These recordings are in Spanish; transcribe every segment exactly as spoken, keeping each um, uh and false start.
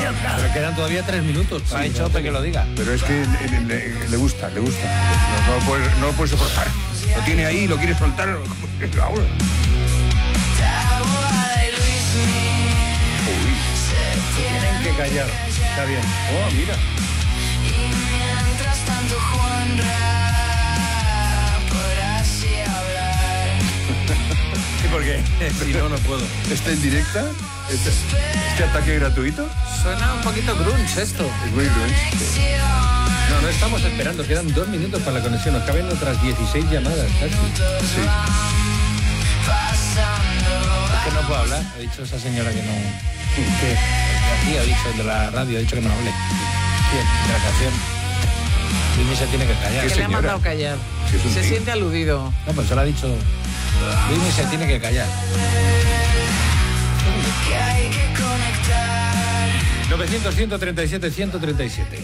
Pero quedan todavía tres minutos. Ha sí, hecho que lo diga. Pero es que le, le, le gusta, le gusta. No, no, lo puede, no lo puede soportar. Lo tiene ahí, lo quiere soltar. Uy. Tienen que callar. Está bien. Oh, mira. Sí, porque si no, no puedo. ¿Está en directa? ¿Este, este ataque gratuito? Suena un poquito grunge esto. Es muy grunge. No, no estamos esperando. Quedan dos minutos para la conexión. Nos caben otras dieciséis llamadas casi. Sí. Es que no puedo hablar. Ha dicho esa señora que no... ¿Qué? Aquí ha dicho, el de la radio, ha dicho que no hable. ¿Quién? De la canción. Luismi se tiene que callar. Que le ha mandado callar. Si es un se tío. siente aludido. No, pues se lo ha dicho. Luismi se tiene que callar. novecientos, ciento treinta y siete, ciento treinta y siete.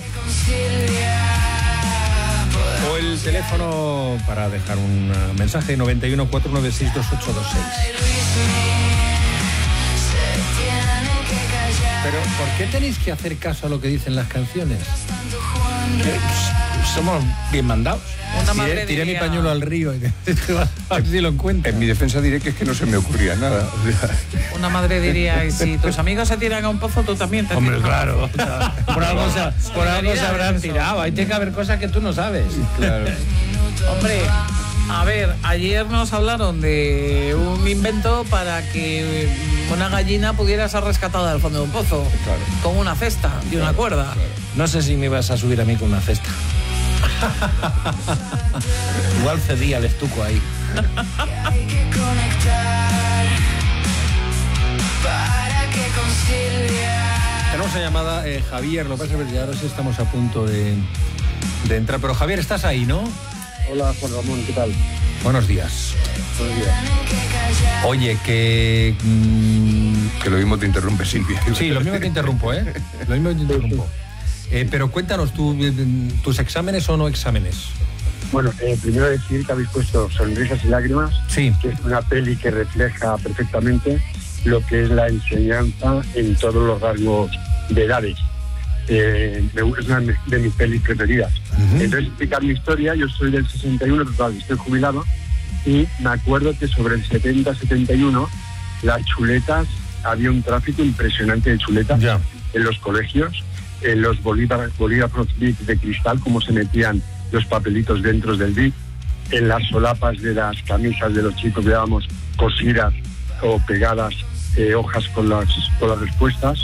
O el teléfono para dejar un mensaje noventa y uno, cuatrocientos noventa y seis, veintiocho veintiséis. Pero, ¿por qué tenéis que hacer caso a lo que dicen las canciones? Eh, somos bien mandados. Una madre Tiré, tiré diría... mi pañuelo al río. A ver si lo encuentro. En mi defensa diré que es que no se me ocurría nada. O sea, Una madre diría, y si tus amigos se tiran a un pozo, tú también te Hombre, tiras. claro. Por algo se, por algo se habrán tirado. Ahí tiene que haber cosas que tú no sabes. claro. Hombre, a ver, ayer nos hablaron de un invento para que una gallina pudiera ser rescatada del fondo de un pozo. Claro. Con una cesta y una cuerda. No sé si me ibas a subir a mí con una cesta. Igual cedía el estuco ahí. Tenemos una llamada, eh, Javier, lo que pasa es que ahora sí estamos a punto de, de entrar. Pero Javier, estás ahí, ¿no? Hola, Juan Ramón, ¿qué tal? Buenos días. Buenos días. Oye, que... Mmm, Que lo mismo te interrumpe, Silvia. sí, lo mismo te interrumpo, ¿eh? Lo mismo te interrumpo. Eh, pero cuéntanos, ¿tú, ¿tus exámenes o no exámenes? Bueno, eh, primero decir que habéis puesto Sonrisas y Lágrimas, Sí. que es una peli que refleja perfectamente lo que es la enseñanza en todos los rasgos de edades. Eh, es una de mis pelis preferidas. Uh-huh. Entonces, explicar mi historia, yo soy del sesenta y uno, total, estoy jubilado, y me acuerdo que sobre el setenta, setenta y uno, las chuletas, había un tráfico impresionante de chuletas Ya. en los colegios, en los bolígrafos bolígrafos Bic de cristal, cómo se metían los papelitos dentro del Bic, en las solapas de las camisas de los chicos llevábamos cosidas o pegadas eh, hojas con las, con las respuestas,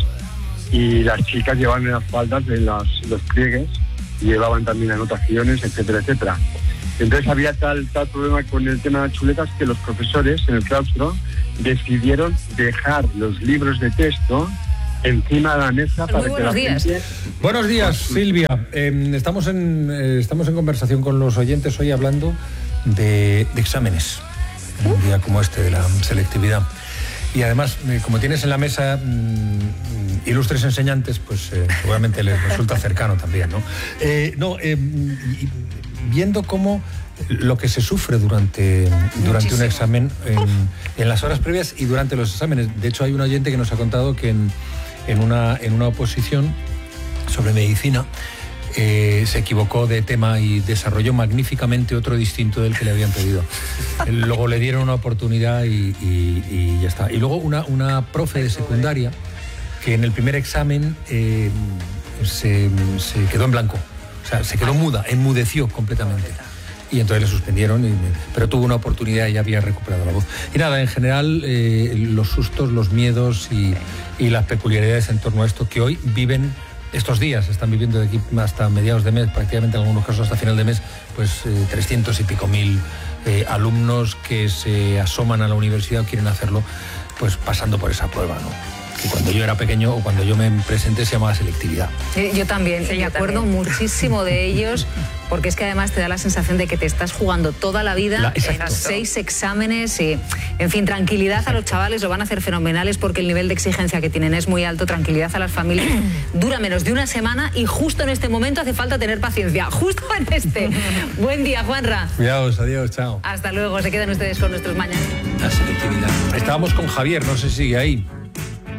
y las chicas llevaban en las faldas de las, los pliegues, llevaban también anotaciones, etcétera, etcétera. Entonces había tal, tal problema con el tema de las chuletas que los profesores en el claustro decidieron dejar los libros de texto encima de la mesa para Muy que la buenos días. gente... Buenos días, Silvia. Eh, estamos, en, eh, estamos en conversación con los oyentes hoy hablando de, de exámenes. En un día como este de la selectividad. Y además, eh, como tienes en la mesa mmm, ilustres enseñantes, pues eh, seguramente les resulta cercano también, ¿no? Eh, no, eh, y, viendo cómo lo que se sufre durante, durante un examen en, en las horas previas y durante los exámenes. De hecho, hay un oyente que nos ha contado que en, en, una, en una oposición sobre medicina eh, se equivocó de tema y desarrolló magníficamente otro distinto del que le habían pedido. Luego le dieron una oportunidad y, y, y ya está. Y luego una, una profe de secundaria que en el primer examen eh, se, se quedó en blanco. O sea, se quedó muda, enmudeció completamente. Y entonces le suspendieron, y, pero tuvo una oportunidad y ya había recuperado la voz. Y nada, en general, eh, los sustos, los miedos y, y las peculiaridades en torno a esto que hoy viven, estos días, están viviendo de aquí hasta mediados de mes, prácticamente en algunos casos hasta final de mes, pues eh, trescientos y pico mil eh, alumnos que se asoman a la universidad o quieren hacerlo, pues pasando por esa prueba, ¿no? Que cuando yo era pequeño o cuando yo me presenté se llamaba selectividad. Sí, yo también, Sí, me yo acuerdo también. muchísimo de ellos, porque es que además te da la sensación de que te estás jugando toda la vida, La- exacto. en seis exámenes y, en fin, tranquilidad a los chavales, lo van a hacer fenomenales porque el nivel de exigencia que tienen es muy alto, tranquilidad a las familias, dura menos de una semana y justo en este momento hace falta tener paciencia, justo en este. Buen día, Juanra. Cuidaos, adiós, chao. Hasta luego, se quedan ustedes con nuestros mañanas. La selectividad. Estábamos con Javier, no sé si sigue ahí.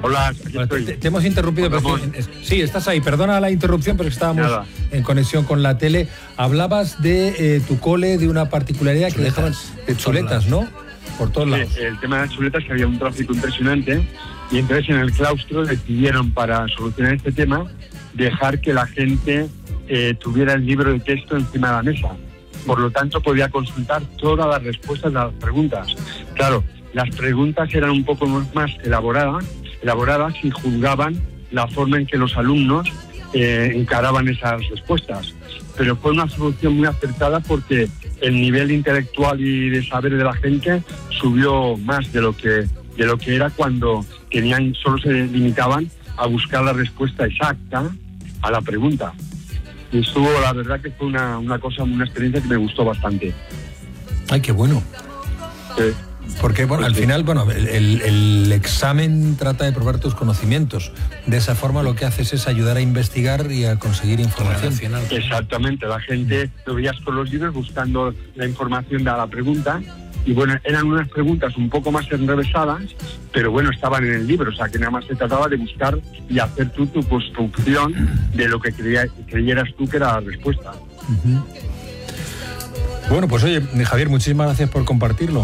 Hola, aquí Bueno, estoy. te, te hemos interrumpido. Juan Pero Ramón. es que- es- sí, estás ahí. Perdona la interrupción, pero es que estábamos Nada. en conexión con la tele. Hablabas de eh, tu cole, de una particularidad que Chuletas. dejaban de chuletas, ¿no? Por todos lados. Sí, el tema de las chuletas, que había un tráfico impresionante, y entonces en el claustro decidieron, para solucionar este tema, dejar que la gente eh, tuviera el libro de texto encima de la mesa. Por lo tanto, podía consultar todas las respuestas a las preguntas. Claro, las preguntas eran un poco más elaboradas, elaboradas y juzgaban la forma en que los alumnos eh, encaraban esas respuestas. Pero fue una solución muy acertada porque el nivel intelectual y de saber de la gente subió más de lo que de lo que era cuando tenían solo se limitaban a buscar la respuesta exacta a la pregunta. Y estuvo, la verdad que fue una, una cosa, una experiencia que me gustó bastante. Ay, qué bueno. Eh, Porque, bueno, al final, bueno, el, el- el examen trata de probar tus conocimientos. De esa forma lo que haces es ayudar a investigar y a conseguir información. Relacionar. Exactamente, la gente lo veías con los libros buscando la información de la pregunta y bueno, eran unas preguntas un poco más enrevesadas, pero bueno, estaban en el libro, o sea que nada más se trataba de buscar y hacer tú tu construcción de lo que creía- creyeras tú que era la respuesta. Ujú. Bueno, pues oye, Javier, muchísimas gracias por compartirlo.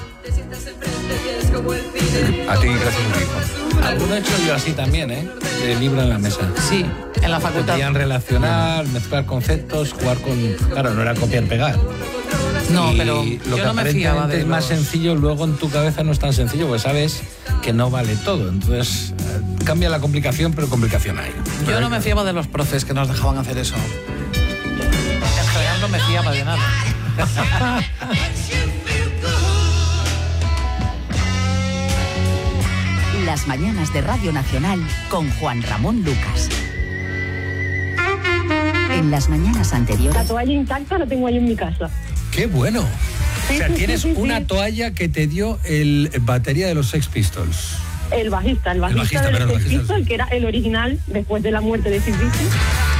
A ti, gracias a ti, Juan. Alguno he hecho yo así también, ¿eh? De libro en la mesa. Sí, en la facultad. Podían relacionar, mezclar conceptos, jugar con... Claro, no era copiar-pegar. No, Y pero lo yo que no me fiaba aparentemente de es más los- sencillo, luego en tu cabeza no es tan sencillo, porque sabes que no vale todo. Entonces, eh, cambia la complicación, pero complicación hay. Yo no me fiaba de los profes que nos dejaban hacer eso. En general no me fiaba de nada. Las mañanas de Radio Nacional con Juan Ramón Lucas. En las mañanas La anteriores, toalla intacta la tengo ahí en mi casa. ¡Qué bueno! Sí, O sea, sí, tienes sí, sí, una sí. toalla que te dio el batería de los Sex Pistols. El bajista, el bajista, bajista, de perdón, los el Sex bajista, Pistols, sí. que era el original después de la muerte de Sid Vicious.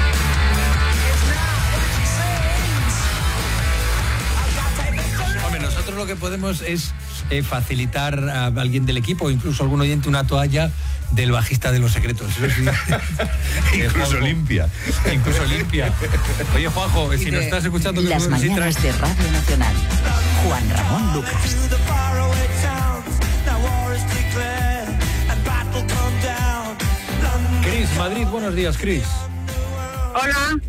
Hombre, nosotros lo que podemos es eh, facilitar a alguien del equipo o incluso algún oyente una toalla del bajista de Los Secretos. Eso sí. Incluso limpia. Incluso limpia. Oye, Juanjo, si nos estás escuchando... que las tú nos mañanas traes- de Radio Nacional. Juan Ramón Lucas. Cris, Madrid, buenos días, Cris. Hola,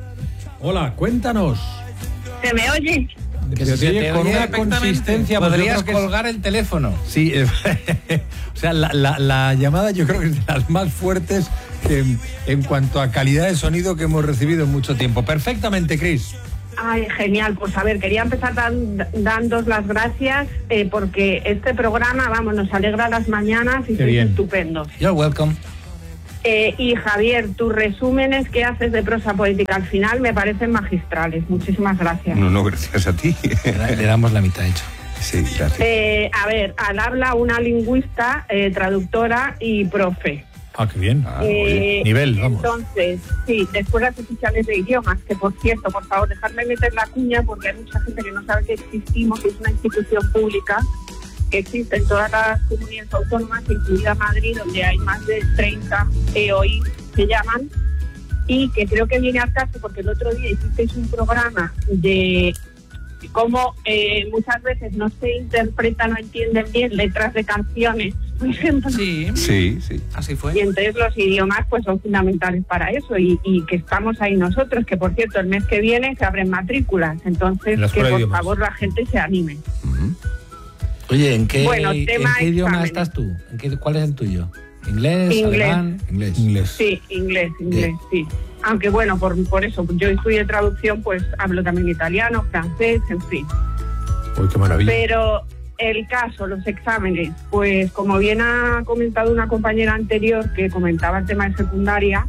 Hola, cuéntanos. ¿se me oye? Que Se se oye te con oye una perfectamente. consistencia... pues yo Podrías creo que es- colgar el teléfono. Sí, eh, o sea, la, la- la llamada yo creo que es de las más fuertes en, en cuanto a calidad de sonido que hemos recibido en mucho tiempo. Perfectamente, Cris. Ay, genial. Pues a ver, quería empezar dan, dándos las gracias eh, porque este programa, vamos, nos alegra las mañanas y Qué sois bien. estupendos. You're welcome. Eh, y Javier, tus resúmenes que haces de prosa poética al final me parecen magistrales. Muchísimas gracias. No, no, gracias a ti. Le damos la mitad hecho. Sí, gracias. Eh, a ver, al habla una lingüista, eh, traductora y profe. Ah, qué bien. Ah, Eh, nivel, vamos. Entonces, sí, escuelas oficiales de idiomas, que por cierto, por favor, dejadme meter la cuña porque hay mucha gente que no sabe que existimos, que es una institución pública que existe en todas las comunidades autónomas, incluida Madrid, donde hay más de treinta E O I, se llaman, y que creo que viene al caso porque el otro día hicisteis un programa de cómo eh, muchas veces no se interpretan o entienden bien letras de canciones, por ejemplo. Sí, Sí, sí. así Y fue. entonces los idiomas pues son fundamentales para eso y, y que estamos ahí nosotros, que por cierto el mes que viene se abren matrículas, entonces En la que escuela de por idiomas. favor la gente se anime. Ujú. Oye, ¿en qué, Bueno, ¿en tema qué idioma exámenes. estás tú? ¿En qué, ¿Cuál es el tuyo? ¿Inglés? Inglés. ¿Alemán? Inglés. Inglés. Sí, inglés, inglés, sí. Aunque bueno, por, por eso, yo estudié traducción, pues hablo también italiano, francés, en fin. Uy, qué maravilla. Pero el caso, los exámenes, pues como bien ha comentado una compañera anterior que comentaba el tema de secundaria,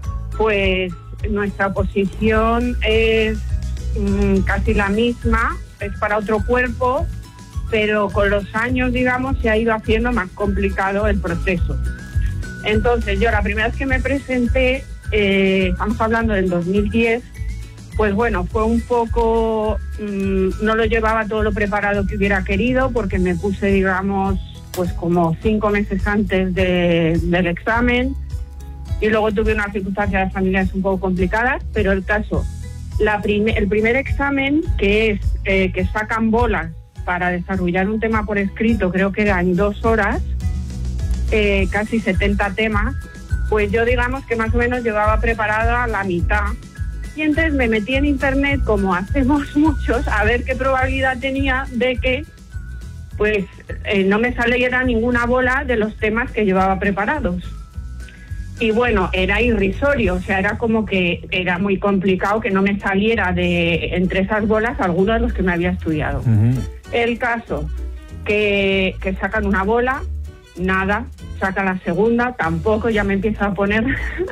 pues nuestra oposición es mm, casi la misma, es para otro cuerpo, pero con los años, digamos, se ha ido haciendo más complicado el proceso. Entonces, yo la primera vez que me presenté, eh, estamos hablando del dos mil diez, pues bueno, fue un poco, mmm, no lo llevaba todo lo preparado que hubiera querido, porque me puse, digamos, pues como cinco meses antes de, del examen, y luego tuve unas circunstancias familiares un poco complicadas, pero el caso, la prime, el primer examen, que es eh, que sacan bolas para desarrollar un tema por escrito, creo que era en dos horas, eh, casi setenta temas, pues yo digamos que más o menos llevaba preparada la mitad. Y entonces me metí en internet, como hacemos muchos, a ver qué probabilidad tenía de que pues eh, no me saliera ninguna bola de los temas que llevaba preparados. Y bueno, era irrisorio, o sea, era como que era muy complicado que no me saliera de entre esas bolas alguno de los que me había estudiado. Uh-huh. El caso, que, que sacan una bola, nada, saca la segunda, tampoco, ya me empiezo a poner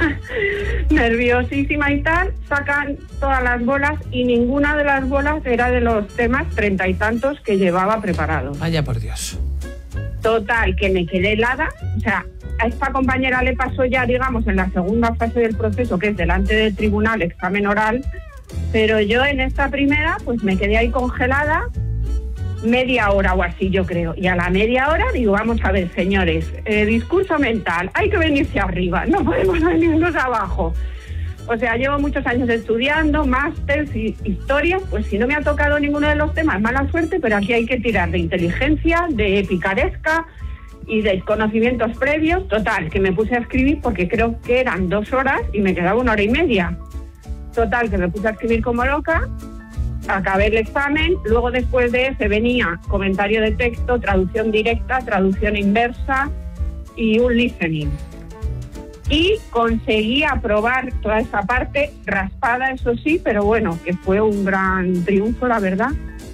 nerviosísima y tal, sacan todas las bolas y ninguna de las bolas era de los temas treinta y tantos que llevaba preparados. Vaya por Dios. Total, que me quedé helada, o sea, a esta compañera le pasó ya, digamos, en la segunda fase del proceso, que es delante del tribunal, examen oral, pero yo en esta primera, pues me quedé ahí congelada, media hora o así, yo creo. Y a la media hora digo, vamos a ver, señores, eh, discurso mental, hay que venirse arriba, no podemos venirnos abajo. O sea, llevo muchos años estudiando, másters y historias, pues si no me ha tocado ninguno de los temas, mala suerte, pero aquí hay que tirar de inteligencia, de picaresca y de conocimientos previos. Total, que me puse a escribir porque creo que eran dos horas y me quedaba una hora y media. Total, que me puse a escribir como loca. Acabé el examen, luego después de ese venía comentario de texto, traducción directa, traducción inversa y un listening. Y conseguí aprobar toda esa parte, raspada eso sí, pero bueno, que fue un gran triunfo, la verdad.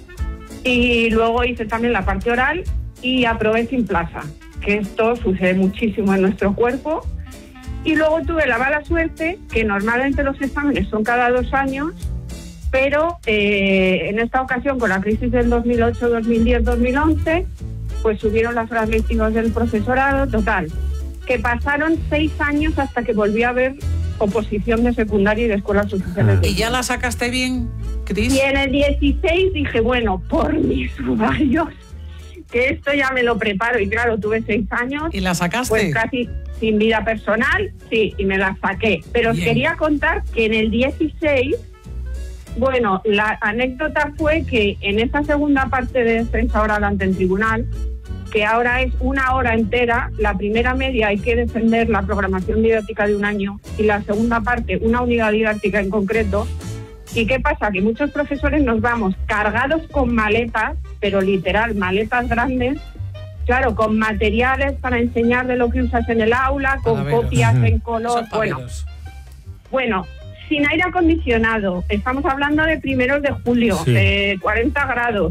Y luego hice también la parte oral y aprobé sin plaza, que esto sucede muchísimo en nuestro cuerpo. Y luego tuve la mala suerte, que normalmente los exámenes son cada dos años, pero eh, en esta ocasión, con la crisis del dos mil ocho, dos mil diez, dos mil once, pues subieron las horas lectivas del profesorado, total, que pasaron seis años hasta que volví a ver oposición de secundaria y de escuelas oficiales. ¿Y ya la sacaste bien, Cris? Y en el dieciséis dije, bueno, por mis rayos, que esto ya me lo preparo. Y claro, tuve seis años. ¿Y la sacaste? Pues casi sin vida personal, sí, y me la saqué. Pero os quería contar que en el dieciséis... Bueno, la anécdota fue que en esa segunda parte de defensa oral ante el tribunal, que ahora es una hora entera, la primera media hay que defender la programación didáctica de un año y la segunda parte una unidad didáctica en concreto. ¿Y qué pasa? Que muchos profesores nos vamos cargados con maletas, pero literal, maletas grandes, claro, con materiales para enseñar de lo que usas en el aula, con Palaveros. copias en color, bueno, Palaveros. bueno. Sin aire acondicionado, estamos hablando de primeros de julio, sí. de cuarenta grados.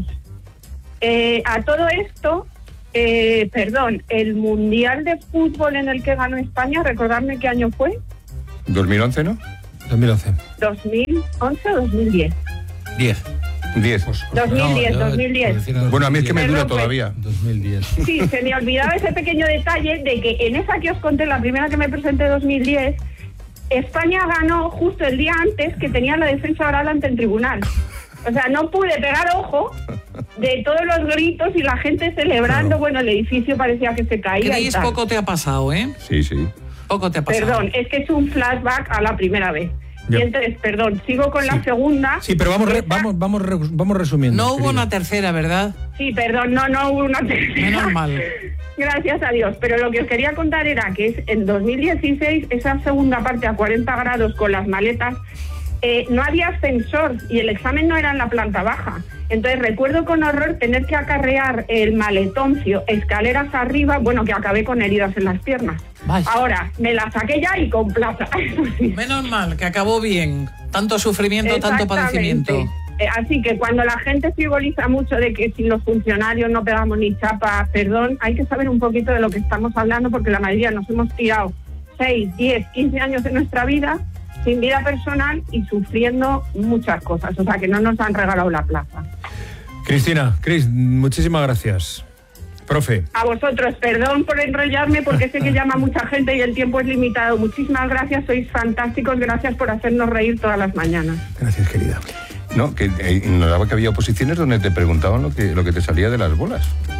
Eh, a todo esto, eh, perdón, el Mundial de Fútbol en el que ganó España, recordadme qué año fue. dos mil once, ¿no? dos mil once. ¿dos mil once o dos mil diez? diez. diez. Pues, dos mil diez, no, dos mil diez. Bueno, a mí es que me dura Perdón, todavía. dos mil diez. Sí, se me olvidaba ese pequeño detalle de que en esa que os conté, la primera que me presenté, dos mil diez, España ganó justo el día antes que tenía la defensa oral ante el tribunal. O sea, no pude pegar ojo de todos los gritos y la gente celebrando. Claro. Bueno, el edificio parecía que se caía. Creéis poco te ha pasado, ¿eh? Sí, sí. Poco te ha pasado. Perdón, es que es un flashback a la primera vez. Ya. Y entonces, perdón, sigo con sí. la segunda. Sí, pero vamos, re, vamos, vamos, re, vamos resumiendo. No hubo querida. una tercera, ¿verdad? Sí, perdón, no, no hubo una tercera. Menos mal. Gracias a Dios. Pero lo que os quería contar era que es en dos mil dieciséis, esa segunda parte a cuarenta grados con las maletas, eh, no había ascensor y el examen no era en la planta baja. Entonces recuerdo con horror tener que acarrear el maletoncio escaleras arriba, bueno, que acabé con heridas en las piernas. Vaya. Ahora, me la saqué ya y con plaza. Menos mal, que acabó bien. Tanto sufrimiento, tanto padecimiento. Eh, así que cuando la gente frivoliza mucho de que sin los funcionarios no pegamos ni chapa, perdón, hay que saber un poquito de lo que estamos hablando, porque la mayoría nos hemos tirado seis, diez, quince años de nuestra vida sin vida personal y sufriendo muchas cosas, o sea que no nos han regalado la plaza. Cristina, Cris, muchísimas gracias. Profe. A vosotros, perdón por enrollarme porque sé que llama mucha gente y el tiempo es limitado. Muchísimas gracias, sois fantásticos, gracias por hacernos reír todas las mañanas. Gracias, querida. No, que eh, ignoraba que había oposiciones donde te preguntaban lo que, lo que te salía de las bolas.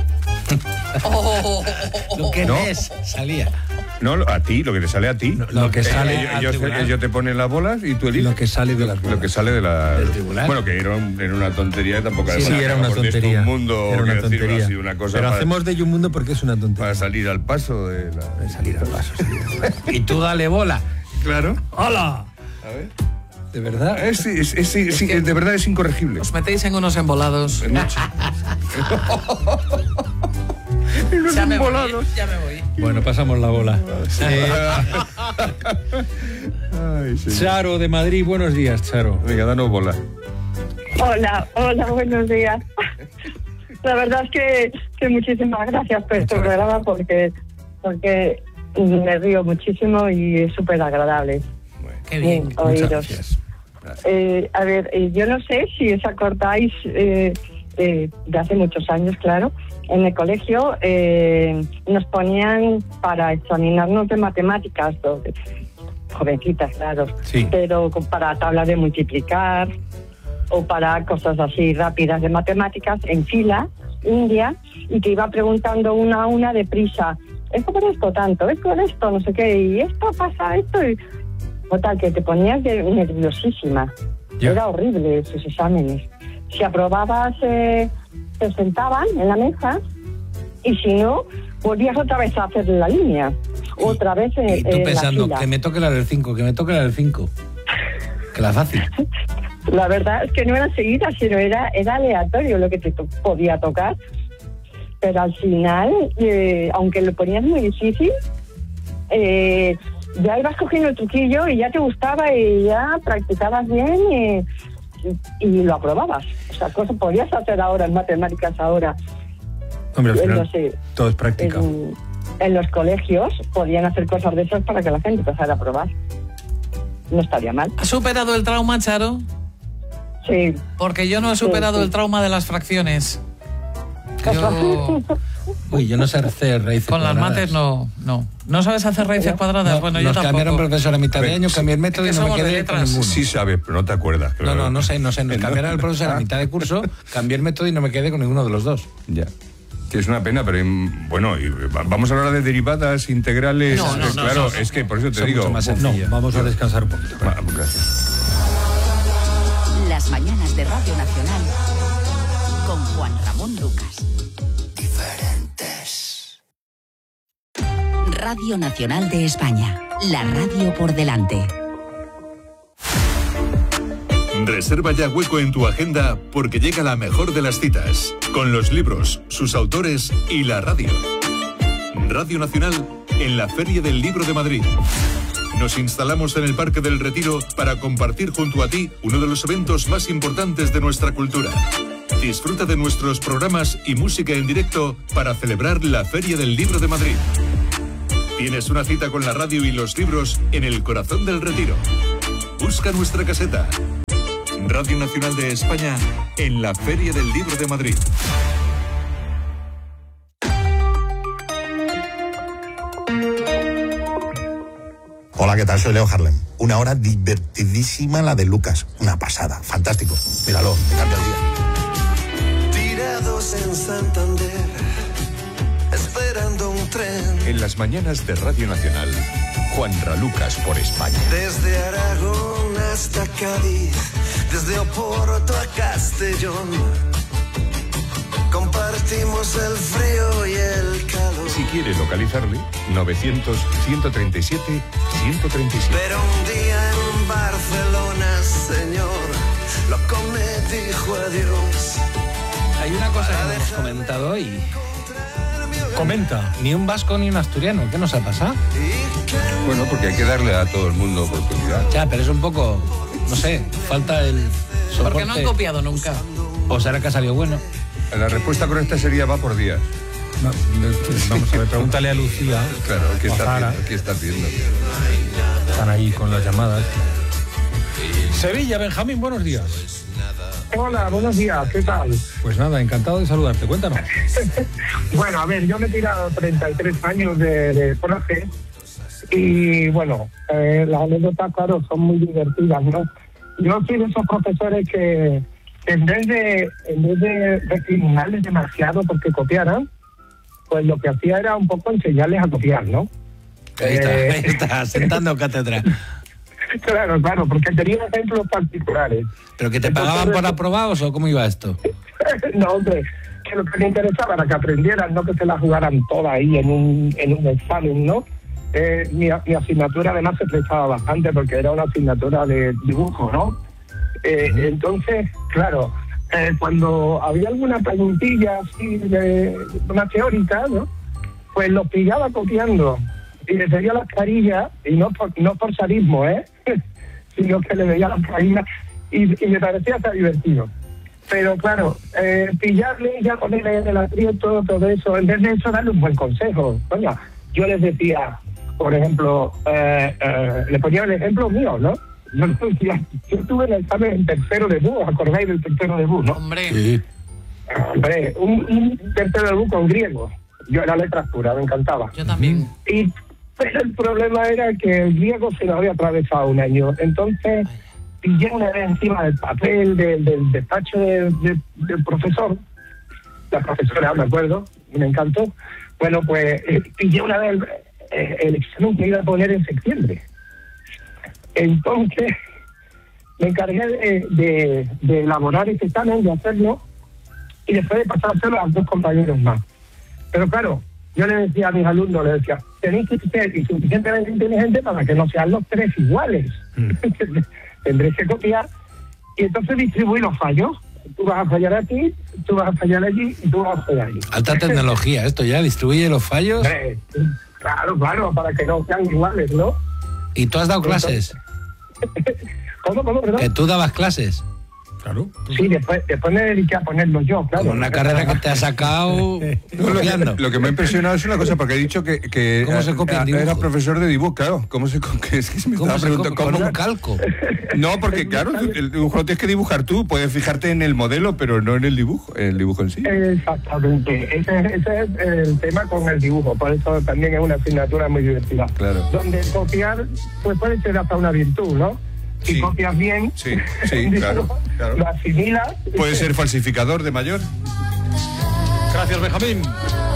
Oh, Lo que No. es, salía. No, a ti, lo que te sale a ti. No, lo que sale Eh, al ellos, tribunal. ellos te ponen las bolas y tú eliges. Lo que sale de las Lo bolas. que sale de la... Del tribunal. Bueno, que era, un- era una tontería tampoco. Sí, era, era una porque esto tontería. Un mundo, Era una quiero decir, tontería. así, una cosa Pero para, hacemos de ello un mundo porque es una tontería. para salir al paso de la... De salir al paso. salir al paso. Y tú dale bola. Claro. ¡Hala! A ver. ¿De verdad? Es, es, es, es- sí, de verdad es incorregible. Os metéis en unos embolados. Ya me voy, ya me voy. Bueno, pasamos la bola. Eh, Ay, sí. Charo de Madrid, buenos días, Charo. Venga, danos bola. Hola, hola, buenos días. La verdad es que, que muchísimas gracias por este programa porque, porque me río muchísimo y es súper agradable. Qué bien. Bien, oíros. gracias. Eh, a ver, eh, yo no sé si os acordáis eh, eh, de hace muchos años, claro, en el colegio eh, nos ponían para examinarnos de matemáticas, do- jovencitas, claro, Sí. pero con- para tablas de multiplicar o para cosas así rápidas de matemáticas en fila, india, y que iba preguntando una a una deprisa, esto por esto tanto, esto por esto, no sé qué, y esto pasa esto, y total, que te ponías de- nerviosísima. Ya. Era horrible esos exámenes. Si aprobabas, eh, te sentaban en la mesa y si no, volvías otra vez a hacer la línea. Otra vez en, Y tú en pensando, la fila. que me toque la del cinco, que me toque la del cinco. Que la fácil. La verdad es que no era seguida, sino era, era aleatorio lo que te to- podía tocar. Pero al final, eh, aunque lo ponías muy difícil, eh, ya ibas cogiendo el truquillo y ya te gustaba y ya practicabas bien y, y, y lo aprobabas. O sea, cosas podías hacer ahora en matemáticas ahora. Hombre, al Eh, final no sé, todo es práctica. en, en los colegios podían hacer cosas de esas para que la gente empezara a probar. No estaría mal. ¿Has superado el trauma, Charo? Sí. Porque yo no he superado sí. el trauma de las fracciones. Yo Uy, yo no sé hacer raíces con las cuadradas. mates no, no. ¿No sabes hacer raíces cuadradas? No, Bueno, yo nos tampoco. cambiaron profesor a mitad de año, cambié el método y Es que no me somos de quedé con letras. ninguno. Sí sabes, pero no te acuerdas. No, claro. no, no sé, no sé. Nos No. cambiaron el profesor a mitad de curso, cambié el método y no me quedé con ninguno de los dos. Ya. Que es una pena, pero mm, bueno, y va- vamos a hablar de derivadas integrales. No, no, eh, no, claro, son- es que por eso te son digo. mucho más No, sencillo. vamos a descansar un poquito. Va, gracias. Las mañanas de Radio Nacional con Juan Ramón Lucas. Diferentes. Radio Nacional de España. La radio por delante. Reserva ya hueco en tu agenda porque llega la mejor de las citas, con los libros, sus autores y la radio. Radio Nacional en la Feria del Libro de Madrid. Nos instalamos en el Parque del Retiro para compartir junto a ti uno de los eventos más importantes de nuestra cultura. Disfruta de nuestros programas y música en directo para celebrar la Feria del Libro de Madrid. Tienes una cita con la radio y los libros en el corazón del Retiro. Busca nuestra caseta. Radio Nacional de España en la Feria del Libro de Madrid. Hola, ¿qué tal? Soy Leo Harlem. Una hora divertidísima la de Lucas. Una pasada. Fantástico. Míralo, te cambia el día. Tirados en Santander, esperando un tren. En las mañanas de Radio Nacional, Juan Ralucas por España. Desde Aragón hasta Cádiz, desde Oporto a Castellón. Compartimos el frío y el calor. Si quiere localizarle, novecientos, ciento treinta y siete, ciento treinta y siete. Pero un día en Barcelona, señor, loco me dijo adiós. Hay una cosa que no hemos comentado hoy. Comenta. Ni un vasco ni un asturiano. ¿Qué nos ha pasado? Bueno, porque hay que darle a todo el mundo oportunidad. Ya, pero es un poco, no sé, falta el soporte. Porque no han copiado nunca. O será que ha salido bueno. La respuesta correcta sería va por días. No, vamos a ver, pregúntale a Lucía. Claro, ¿qué o a está Zara. haciendo? ¿Qué está haciendo? Están ahí con las llamadas. Sevilla, Benjamín, buenos días. Hola, buenos días, ¿qué tal? Pues nada, encantado de saludarte. Cuéntanos. Bueno, a ver, yo me he tirado treinta y tres años de, de profe y bueno, eh, las anécdotas, claro, son muy divertidas, ¿no? Yo soy de esos profesores que en vez de en vez de recriminarles demasiado porque copiaran, pues lo que hacía era un poco enseñarles a copiar, ¿no? Ahí está, Eh, ahí está, sentando cátedra. Claro, claro, porque tenía ejemplos particulares. ¿Pero que te Entonces, pagaban por aprobados o cómo iba esto? No, hombre, que lo que me interesaba era que aprendieran, no que se la jugaran toda ahí en un, en un examen, ¿no? Eh, mi, mi asignatura además se prestaba bastante porque era una asignatura de dibujo, ¿no? Eh, entonces, claro, eh, cuando había alguna preguntilla así de una teórica, ¿no? Pues los pillaba copiando y les veía las carillas, y no por, no por sadismo, ¿eh? Sino que le veía las carillas y, y me parecía hasta divertido. Pero claro, eh, pillarle y ya ponerle en el aprieto, todo eso, en vez de eso darle un buen consejo. Coño, yo les decía, por ejemplo, eh, eh, le ponía el ejemplo mío, ¿no? Yo les decía, yo tuve el examen en tercero de B U, ¿acordáis del tercero de B U, no? Hombre. Sí. Hombre, un, un tercero de B U con griego. Yo era letras puras, me encantaba. Yo también. Y pero el problema era que el griego se nos había atravesado un año. Entonces pillé una vez encima del papel del, del despacho de, de, del profesor, la profesora, me acuerdo, y me encantó. Bueno, pues eh, pillé una vez el, eh, el examen que iba a poner en septiembre. Entonces me encargué de, de, de elaborar este examen, de hacerlo, y después de pasárselo a dos compañeros más. Pero claro, yo le decía a mis alumnos, le decía, tenéis que ser suficientemente inteligentes para que no sean los tres iguales. Mm. Tendréis que copiar y entonces distribuir los fallos. Tú vas a fallar aquí, tú vas a fallar allí y tú vas a fallar allí. Alta tecnología, esto ya distribuye los fallos. Hombre, claro, claro, para que no sean iguales, ¿no? ¿Y tú has dado clases? ¿Cómo, cómo, perdón? ¿Que tú dabas clases? Claro. Sí, después, después me dediqué a ponerlo yo, claro. Con una carrera que te ha sacado... No, lo, que, lo que me ha impresionado es una cosa, porque he dicho que, que ¿Cómo se copia el era dibujo? profesor de dibujo, claro. ¿Cómo se copia? Es que se me ¿Cómo estaba se preguntando copia? ¿Con cómo. un calco? No, porque claro, el dibujo lo tienes que dibujar tú. Puedes fijarte en el modelo, pero no en el dibujo, en el dibujo en sí. Exactamente. Ese, ese es el tema con el dibujo. Por eso también es una asignatura muy divertida. Claro. Donde copiar pues puede ser hasta una virtud, ¿no? Si Sí. copias bien, Sí, sí, claro, claro. lo asimilas. Puede ser falsificador de mayor. Gracias, Benjamín.